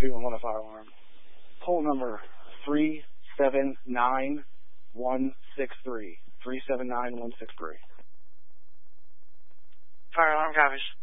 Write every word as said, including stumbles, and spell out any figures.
three one one, a fire alarm. Poll number three seven nine one six three. three seven nine one six three. Fire alarm copies.